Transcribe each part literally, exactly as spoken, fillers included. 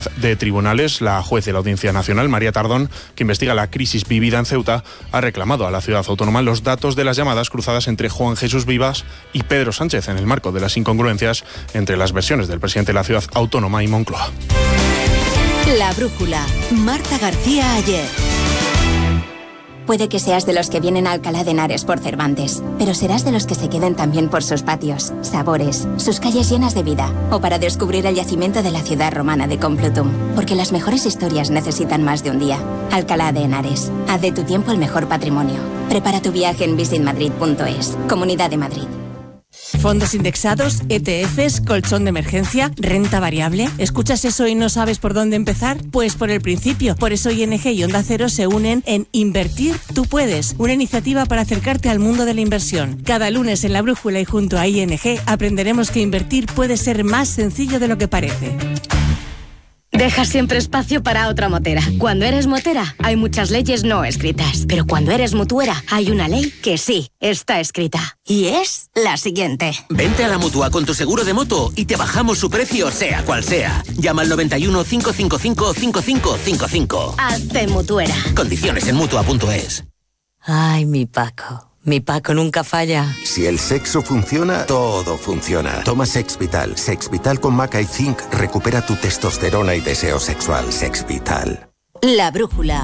de tribunales, la juez de la Audiencia Nacional, María Tardón, que investiga la crisis vivida en Ceuta, ha reclamado a la ciudad autónoma los datos de las llamadas cruzadas entre Juan Jesús Vivas y Pedro Sánchez en el marco de las incongruencias entre las versiones del presidente de la ciudad autónoma y Moncloa. La brújula. Marta García Ayer. Puede que seas de los que vienen a Alcalá de Henares por Cervantes, pero serás de los que se queden también por sus patios, sabores, sus calles llenas de vida, o para descubrir el yacimiento de la ciudad romana de Complutum, porque las mejores historias necesitan más de un día. Alcalá de Henares. Haz de tu tiempo el mejor patrimonio. Prepara tu viaje en visit madrid punto es. Comunidad de Madrid. Fondos indexados, E T Fs, colchón de emergencia, renta variable. ¿Escuchas eso y no sabes por dónde empezar? Pues por el principio. Por eso I N G y Onda Cero se unen en Invertir Tú Puedes, una iniciativa para acercarte al mundo de la inversión. Cada lunes en La Brújula y junto a I N G aprenderemos que invertir puede ser más sencillo de lo que parece. Deja siempre espacio para otra motera. Cuando eres motera, hay muchas leyes no escritas. Pero cuando eres mutuera, hay una ley que sí está escrita. Y es la siguiente. Vente a la Mutua con tu seguro de moto y te bajamos su precio, sea cual sea. Llama al noventa y uno, cinco cinco cinco, cinco cinco cinco cinco. Hazte mutuera. Condiciones en mutua punto es. Ay, mi Paco. Mi Paco nunca falla. Si el sexo funciona, todo funciona. Toma Sexvital. Sexvital con maca y zinc recupera tu testosterona y deseo sexual. Sexvital. La brújula.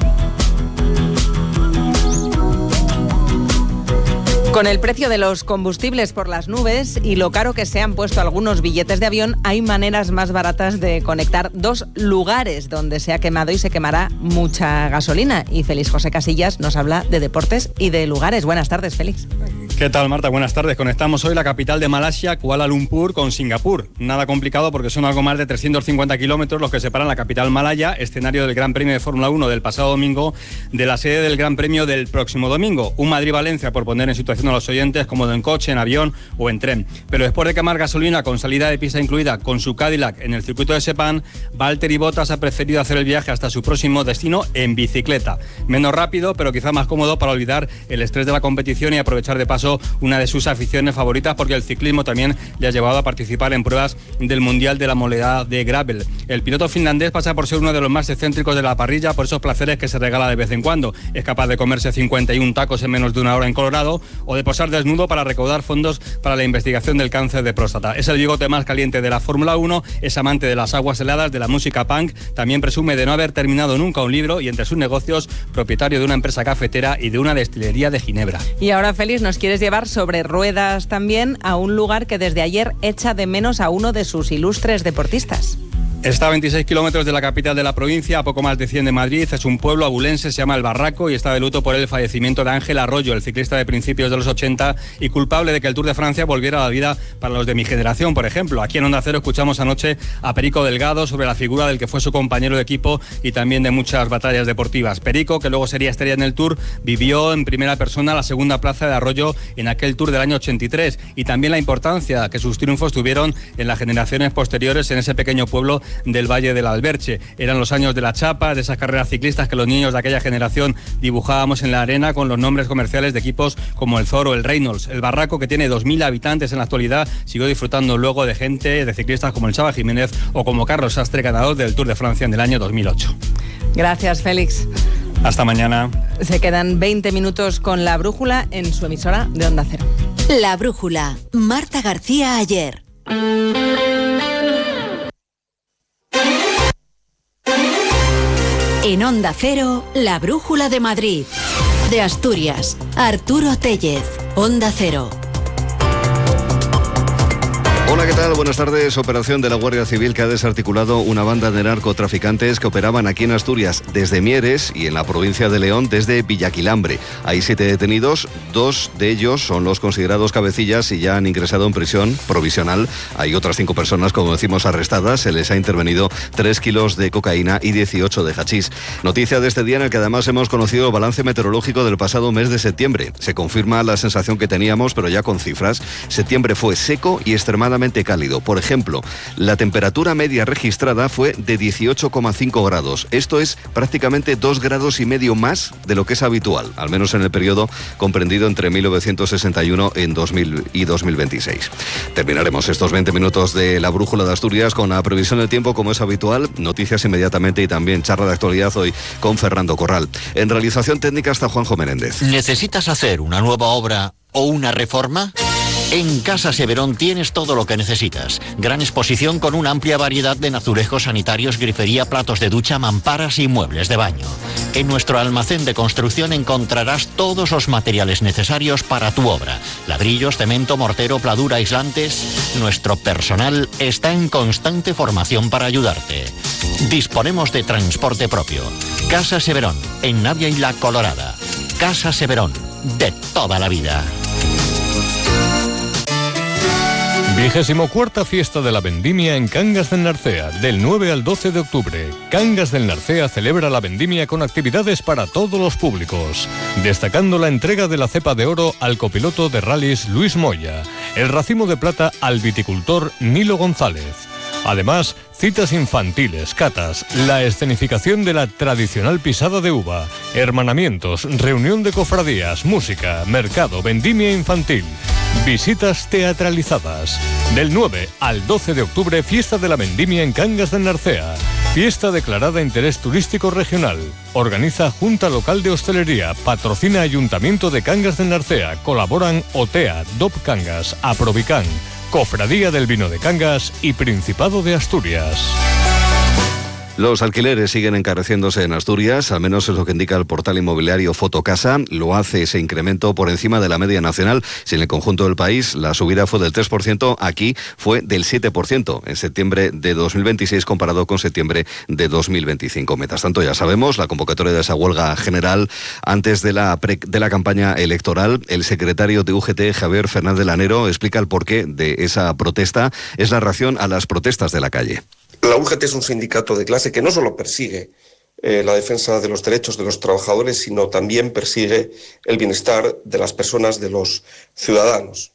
Con el precio de los combustibles por las nubes y lo caro que se han puesto algunos billetes de avión, hay maneras más baratas de conectar dos lugares donde se ha quemado y se quemará mucha gasolina. Y Félix José Casillas nos habla de deportes y de lugares. Buenas tardes, Félix. ¿Qué tal, Marta? Buenas tardes. Conectamos hoy la capital de Malasia, Kuala Lumpur, con Singapur. Nada complicado porque son algo más de trescientos cincuenta kilómetros los que separan la capital malaya, escenario del Gran Premio de Fórmula uno del pasado domingo, de la sede del Gran Premio del próximo domingo. Un Madrid-Valencia, por poner en situación a los oyentes, cómodo en coche, en avión o en tren. Pero después de quemar gasolina con salida de pista incluida con su Cadillac en el circuito de Sepang, Valtteri Bottas ha preferido hacer el viaje hasta su próximo destino en bicicleta. Menos rápido, pero quizá más cómodo para olvidar el estrés de la competición y aprovechar de paso una de sus aficiones favoritas, porque el ciclismo también le ha llevado a participar en pruebas del Mundial de la modalidad de gravel. El piloto finlandés pasa por ser uno de los más excéntricos de la parrilla por esos placeres que se regala de vez en cuando. Es capaz de comerse cincuenta y uno tacos en menos de una hora en Colorado o de posar desnudo para recaudar fondos para la investigación del cáncer de próstata. Es el bigote más caliente de la Fórmula uno, es amante de las aguas heladas, de la música punk, también presume de no haber terminado nunca un libro y entre sus negocios, propietario de una empresa cafetera y de una destilería de Ginebra. Y ahora, Félix, nos quieres llevar sobre ruedas también a un lugar que desde ayer echa de menos a uno de sus ilustres deportistas. Está a veintiséis kilómetros de la capital de la provincia, a poco más de cien de Madrid. Es un pueblo abulense, se llama El Barraco y está de luto por el fallecimiento de Ángel Arroyo, el ciclista de principios de los ochenta y culpable de que el Tour de Francia volviera a la vida para los de mi generación, por ejemplo. Aquí en Onda Cero escuchamos anoche a Perico Delgado sobre la figura del que fue su compañero de equipo y también de muchas batallas deportivas. Perico, que luego sería estrella en el Tour, vivió en primera persona la segunda plaza de Arroyo en aquel Tour del año ochenta y tres y también la importancia que sus triunfos tuvieron en las generaciones posteriores en ese pequeño pueblo del Valle del Alberche. Eran los años de la chapa, de esas carreras ciclistas que los niños de aquella generación dibujábamos en la arena con los nombres comerciales de equipos como el Zoro, el Reynolds. El Barraco, que tiene dos mil habitantes en la actualidad, siguió disfrutando luego de gente, de ciclistas como el Chava Jiménez o como Carlos Sastre, ganador del Tour de Francia en el año dos mil ocho. Gracias, Félix. Hasta mañana. Se quedan veinte minutos con La Brújula en su emisora de Onda Cero. La Brújula. Marta García Ayer. En Onda Cero, La Brújula de Madrid. De Asturias, Arturo Tellez. Onda Cero. Hola, ¿qué tal? Buenas tardes. Operación de la Guardia Civil que ha desarticulado una banda de narcotraficantes que operaban aquí en Asturias desde Mieres y en la provincia de León desde Villaquilambre. Hay siete detenidos, dos de ellos son los considerados cabecillas y ya han ingresado en prisión provisional. Hay otras cinco personas, como decimos, arrestadas. Se les ha intervenido tres kilos de cocaína y dieciocho de hachís. Noticia de este día en el que además hemos conocido el balance meteorológico del pasado mes de septiembre. Se confirma la sensación que teníamos, pero ya con cifras. Septiembre fue seco y extremadamente extremadamente cálido. Por ejemplo, la temperatura media registrada fue de dieciocho coma cinco grados. Esto es prácticamente dos grados y medio más de lo que es habitual, al menos en el periodo comprendido entre mil novecientos sesenta y uno en dos mil y dos mil veintiséis. Terminaremos estos veinte minutos de la Brújula de Asturias con la previsión del tiempo, como es habitual, noticias inmediatamente y también charla de actualidad hoy con Fernando Corral. En realización técnica está Juanjo Menéndez. ¿Necesitas hacer una nueva obra o una reforma? En Casa Severón tienes todo lo que necesitas. Gran exposición con una amplia variedad de azulejos sanitarios, grifería, platos de ducha, mamparas y muebles de baño. En nuestro almacén de construcción encontrarás todos los materiales necesarios para tu obra. Ladrillos, cemento, mortero, pladura, aislantes. Nuestro personal está en constante formación para ayudarte. Disponemos de transporte propio. Casa Severón, en Navia y La Colorada. Casa Severón, de toda la vida. Vigésimo cuarta Fiesta de la Vendimia en Cangas del Narcea, del nueve al doce de octubre. Cangas del Narcea celebra la vendimia con actividades para todos los públicos, destacando la entrega de la cepa de oro al copiloto de rallies Luis Moya, el racimo de plata al viticultor Nilo González. Además, citas infantiles, catas, la escenificación de la tradicional pisada de uva, hermanamientos, reunión de cofradías, música, mercado, vendimia infantil, visitas teatralizadas. Del nueve al doce de octubre, Fiesta de la Vendimia en Cangas del Narcea. Fiesta declarada interés turístico regional. Organiza Junta Local de Hostelería. Patrocina Ayuntamiento de Cangas del Narcea. Colaboran OTEA, D O P Cangas, Aprovican, Cofradía del Vino de Cangas y Principado de Asturias. Los alquileres siguen encareciéndose en Asturias, al menos es lo que indica el portal inmobiliario Fotocasa. Lo hace ese incremento por encima de la media nacional. Si en el conjunto del país la subida fue del tres por ciento, aquí fue del siete por ciento en septiembre de dos mil veintiséis comparado con septiembre de dos mil veinticinco. Mientras tanto, ya sabemos, la convocatoria de esa huelga general antes de la, pre, de la campaña electoral. El secretario de U G T, Javier Fernández Lanero, explica el porqué de esa protesta. Es la reacción a las protestas de la calle. La U G T es un sindicato de clase que no solo persigue eh, la defensa de los derechos de los trabajadores, sino también persigue el bienestar de las personas, de los ciudadanos.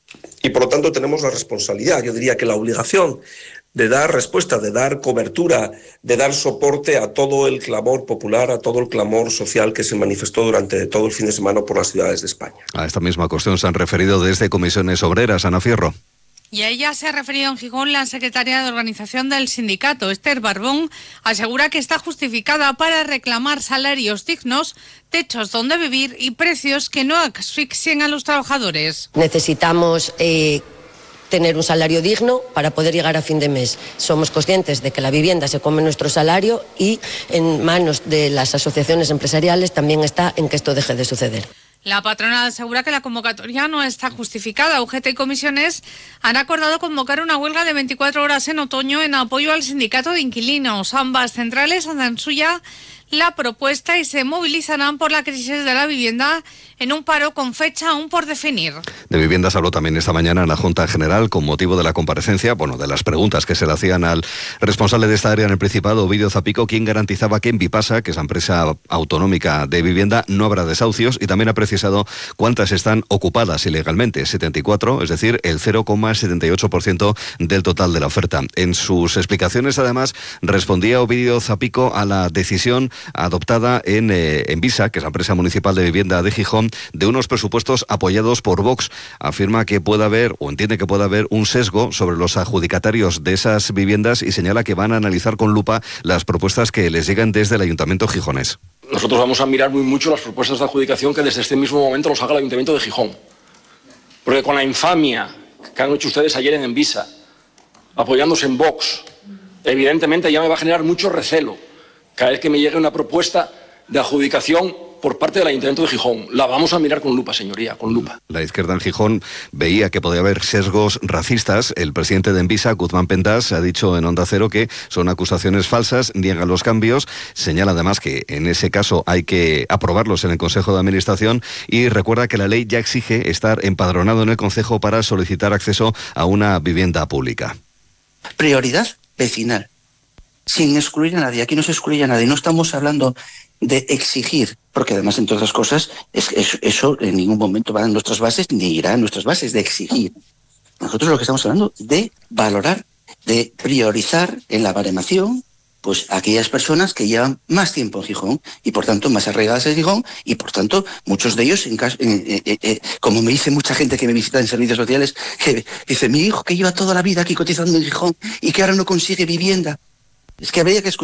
Y por lo tanto tenemos la responsabilidad, yo diría que la obligación, de dar respuesta, de dar cobertura, de dar soporte a todo el clamor popular, a todo el clamor social que se manifestó durante todo el fin de semana por las ciudades de España. A esta misma cuestión se han referido desde Comisiones Obreras. Ana Fierro. Y a ella se ha referido en Gijón la secretaria de organización del sindicato, Esther Barbón, asegura que está justificada para reclamar salarios dignos, techos donde vivir y precios que no asfixien a los trabajadores. Necesitamos eh, tener un salario digno para poder llegar a fin de mes. Somos conscientes de que la vivienda se come nuestro salario y en manos de las asociaciones empresariales también está en que esto deje de suceder. La patronal asegura que la convocatoria no está justificada. U G T y comisiones han acordado convocar una huelga de veinticuatro horas en otoño en apoyo al sindicato de inquilinos. Ambas centrales hacen suya la propuesta y se movilizarán por la crisis de la vivienda en un paro con fecha aún por definir. De viviendas habló también esta mañana en la Junta General con motivo de la comparecencia, bueno, de las preguntas que se le hacían al responsable de esta área en el Principado, Ovidio Zapico, quien garantizaba que en Vipasa, que es la empresa autonómica de vivienda, no habrá desahucios, y también ha precisado cuántas están ocupadas ilegalmente, setenta y cuatro, es decir, el cero coma setenta y ocho por ciento del total de la oferta. En sus explicaciones, además, respondía Ovidio Zapico a la decisión adoptada en, eh, en Visa, que es la empresa municipal de vivienda de Gijón, de unos presupuestos apoyados por Vox. Afirma que puede haber, o entiende que puede haber, un sesgo sobre los adjudicatarios de esas viviendas y señala que van a analizar con lupa las propuestas que les llegan desde el Ayuntamiento gijonés. Nosotros vamos a mirar muy mucho las propuestas de adjudicación que desde este mismo momento los haga el Ayuntamiento de Gijón. Porque con la infamia que han hecho ustedes ayer en Envisa, apoyándose en Vox, evidentemente ya me va a generar mucho recelo cada vez que me llegue una propuesta de adjudicación por parte del Ayuntamiento de Gijón. La vamos a mirar con lupa, señoría, con lupa. La izquierda en Gijón veía que podía haber sesgos racistas. El presidente de Envisa, Guzmán Pendas, ha dicho en Onda Cero que son acusaciones falsas, niega los cambios, señala además que en ese caso hay que aprobarlos en el Consejo de Administración y recuerda que la ley ya exige estar empadronado en el Consejo para solicitar acceso a una vivienda pública. Prioridad vecinal, sin excluir a nadie. Aquí no se excluye a nadie. No estamos hablando de exigir, porque además, entre otras cosas, es, es, eso en ningún momento va en nuestras bases ni irá en nuestras bases, de exigir. Nosotros lo que estamos hablando de valorar, de priorizar en la baremación pues aquellas personas que llevan más tiempo en Gijón y por tanto más arraigadas en Gijón y por tanto muchos de ellos, en caso, en, eh, eh, eh, como me dice mucha gente que me visita en servicios sociales, que dice, mi hijo que lleva toda la vida aquí cotizando en Gijón y que ahora no consigue vivienda. Es que habría que escuchar